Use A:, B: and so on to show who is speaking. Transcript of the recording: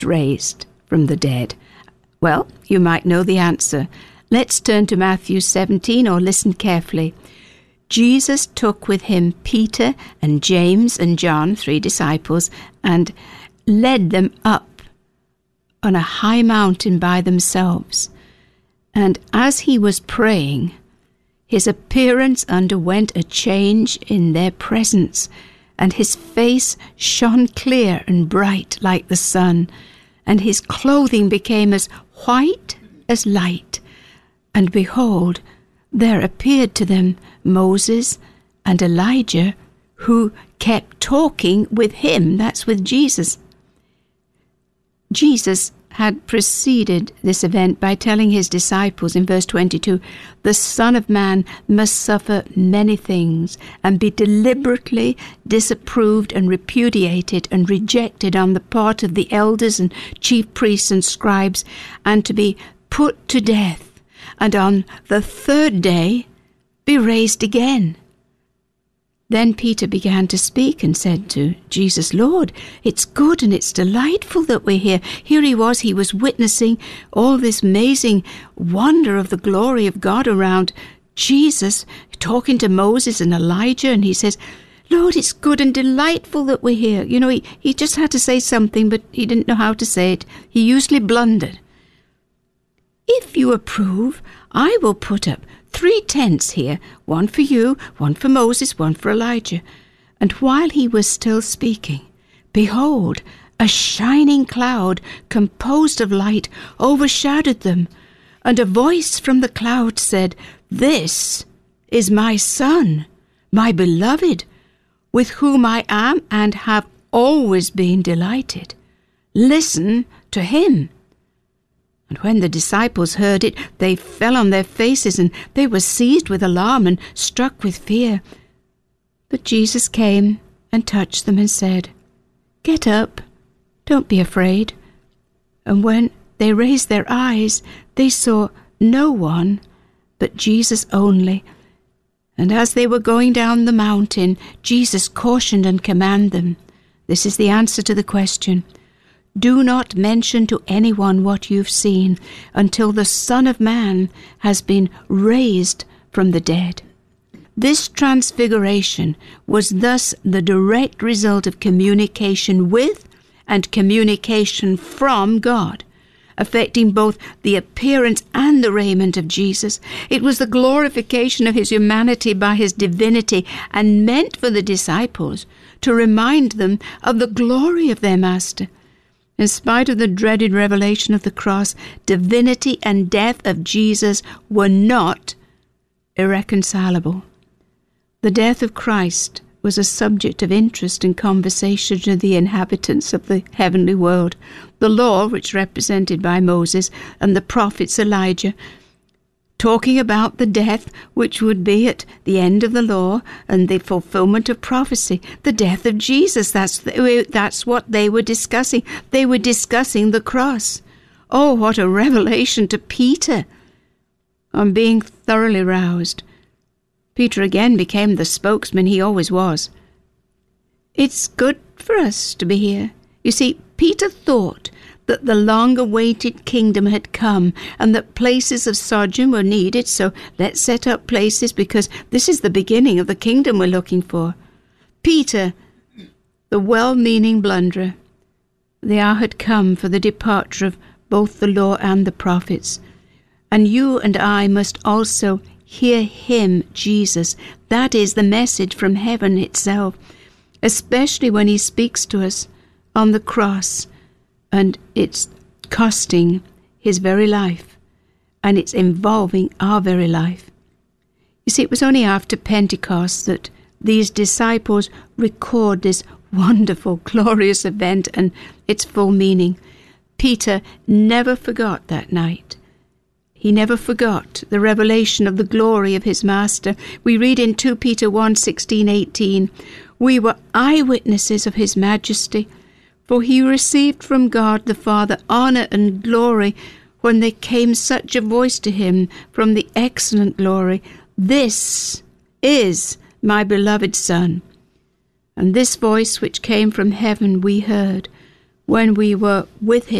A: raised from the dead? Well, you might know the answer. Let's turn to Matthew 17, or listen carefully. Jesus took with him Peter and James and John, 3 disciples, and led them up on a high mountain by themselves. And as he was praying, his appearance underwent a change in their presence, and his face shone clear and bright like the sun, and his clothing became as white as light. And behold, there appeared to them Moses and Elijah, who kept talking with him. That's with Jesus. Jesus had preceded this event by telling his disciples in verse 22, the Son of Man must suffer many things and be deliberately disapproved and repudiated and rejected on the part of the elders and chief priests and scribes, and to be put to death, and on the third day be raised again. Then Peter began to speak and said to Jesus, Lord, it's good and it's delightful that we're here. Here he was witnessing all this amazing wonder of the glory of God around Jesus, talking to Moses and Elijah, and he says, Lord, it's good and delightful that we're here. You know, he just had to say something, but he didn't know how to say it. He usually blundered. If you approve, I will put up 3 tents here, one for you, one for Moses, one for Elijah. And while he was still speaking, behold, a shining cloud composed of light overshadowed them, and a voice from the cloud said, This is my Son, my beloved, with whom I am and have always been delighted. Listen to him. And when the disciples heard it, they fell on their faces, and they were seized with alarm and struck with fear. But Jesus came and touched them and said, Get up, don't be afraid. And when they raised their eyes, they saw no one but Jesus only. And as they were going down the mountain, Jesus cautioned and commanded them. This is the answer to the question. Do not mention to anyone what you've seen until the Son of Man has been raised from the dead. This transfiguration was thus the direct result of communication with and communication from God, affecting both the appearance and the raiment of Jesus. It was the glorification of his humanity by his divinity, and meant for the disciples to remind them of the glory of their Master. In spite of the dreaded revelation of the cross, divinity and death of Jesus were not irreconcilable. The death of Christ was a subject of interest and conversation to the inhabitants of the heavenly world. The law, which represented by Moses, and the prophets Elijah, talking about the death which would be at the end of the law and the fulfillment of prophecy, the death of Jesus. That's what they were discussing. They were discussing the cross. Oh, what a revelation to Peter! On being thoroughly roused, Peter again became the spokesman he always was. It's good for us to be here. You see, Peter thought that the long-awaited kingdom had come and that places of sojourn were needed, so let's set up places because this is the beginning of the kingdom we're looking for. Peter, the well-meaning blunderer, the hour had come for the departure of both the law and the prophets, and you and I must also hear him, Jesus. That is the message from heaven itself, especially when he speaks to us on the cross, and it's costing his very life, and it's involving our very life. You see, it was only after Pentecost that these disciples record this wonderful, glorious event and its full meaning. Peter never forgot that night. He never forgot the revelation of the glory of his Master. We read in 2 Peter 1:16-18, we were eyewitnesses of his majesty, for he received from God the Father honor and glory when there came such a voice to him from the excellent glory, This is my beloved Son. And this voice which came from heaven we heard, when we were with him